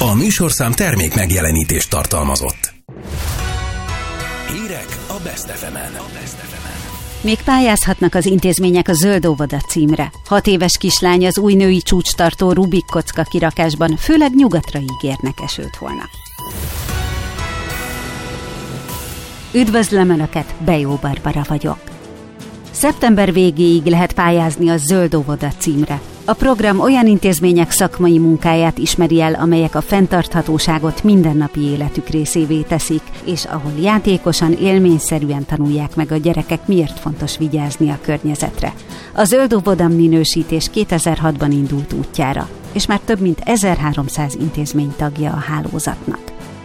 A műsorszám termék megjelenítést tartalmazott. Hírek a Best FM-en. Még pályázhatnak az intézmények a Zöld óvoda címre. 6 éves kislány az új női csúcstartó Rubik kocka kirakásban, főleg nyugatra ígérnek esőt holnap. Üdvözlöm Önöket, Bejó Barbara vagyok. Szeptember végéig lehet pályázni a Zöld óvoda címre. A program olyan intézmények szakmai munkáját ismeri el, amelyek a fenntarthatóságot mindennapi életük részévé teszik, és ahol játékosan, élményszerűen tanulják meg a gyerekek, miért fontos vigyázni a környezetre. A Zöld óvoda minősítés 2006-ban indult útjára, és már több mint 1300 intézmény tagja a hálózatnak.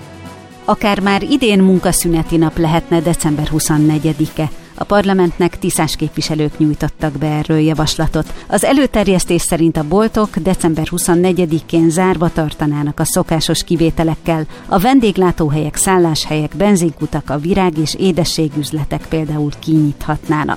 Akár már idén munkaszüneti nap lehetne december 24-e. A parlamentnek tisztás képviselők nyújtottak be erről javaslatot. Az előterjesztés szerint a boltok december 24-én zárva tartanának a szokásos kivételekkel, a vendéglátóhelyek, szálláshelyek, benzinkutak, a virág- és édességüzletek például kinyithatnának.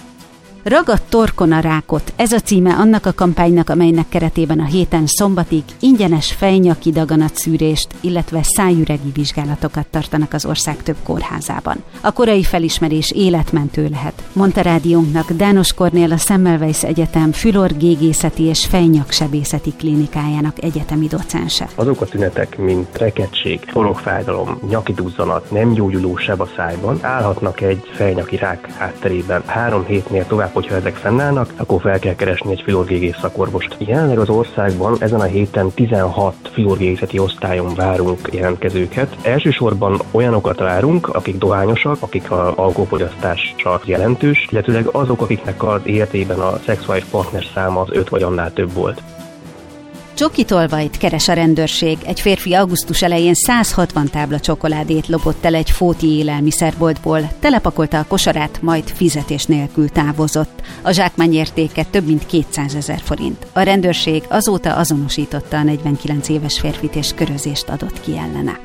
Ragadt torkon a rákot, ez a címe annak a kampánynak, amelynek keretében a héten szombatig ingyenes fejnyaki daganatszűrést, illetve szájüregi vizsgálatokat tartanak az ország több kórházában. A korai felismerés életmentő lehet, mondta rádiónknak Dános Kornél, a Semmelweis Egyetem fülorgégészeti és fejnyaksebészeti klinikájának egyetemi docense. Azok a tünetek, mint rekedtség, torokfájdalom, nyaki duzzanat, nem gyógyuló seb a szájban, állhatnak egy fejnyaki rák hátterében. 3 hétnél tovább, hogyha ezek fennállnak, akkor fel kell keresni egy fülorgégész szakorvost. Jelenleg az országban ezen a héten 16 fülorgégészeti osztályon várunk jelentkezőket. Elsősorban olyanokat várunk, akik dohányosak, akik az alkoholfogyasztása jelentős, illetőleg azok, akiknek az életében a szexuális partner száma az 5 vagy annál több volt. Csokitolvajt keres a rendőrség. Egy férfi augusztus elején 160 tábla csokoládét lopott el egy fóti élelmiszerboltból, telepakolta a kosarát, majd fizetés nélkül távozott. A zsákmány értéke több mint 200 000 forint. A rendőrség azóta azonosította a 49 éves férfit és körözést adott ki ellene.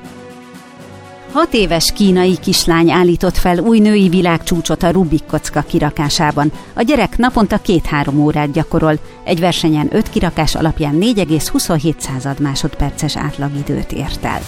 6 éves kínai kislány állított fel új női világcsúcsot a Rubik kocka kirakásában. A gyerek naponta 2-3 órát gyakorol. Egy versenyen 5 kirakás alapján 4,27 másodperces átlagidőt ért el.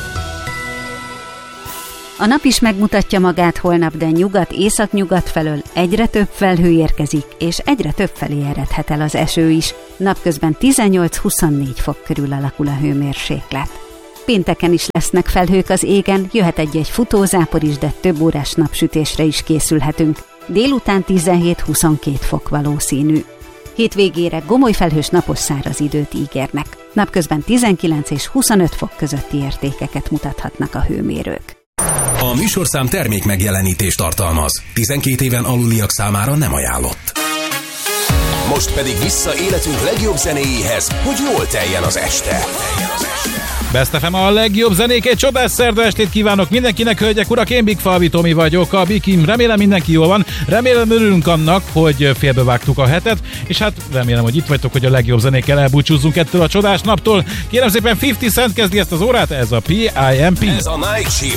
A nap is megmutatja magát holnap, de nyugat-északnyugat felől egyre több felhő érkezik, és egyre több felé eredhet el az eső is. Napközben 18-24 fok körül alakul a hőmérséklet. Pénteken is lesznek felhők az égen, jöhet egy futózápor is, de több órás napsütésre is készülhetünk. Délután 17-22 fok valószínű. Hétvégére gomoly felhős napos száraz időt ígérnek. Napközben 19 és 25 fok közötti értékeket mutathatnak a hőmérők. A műsorszám termék megjelenítést tartalmaz. 12 éven aluliak számára nem ajánlott. Most pedig vissza életünk legjobb zenéjéhez, hogy jól teljen az este. Best FM a legjobb zenék, egy csodás szerda estét kívánok mindenkinek, hölgyek, urak, én Big Falvi Tomi vagyok, a Bikim, remélem mindenki jól van, remélem örülünk annak, hogy félbevágtuk a hetet, és hát remélem, hogy itt vagytok, hogy a legjobb zenékkel elbúcsúzzunk ettől a csodás naptól. Kérem szépen, 50 Cent kezdi ezt az órát, ez a PIMP. Ez a Night Shift.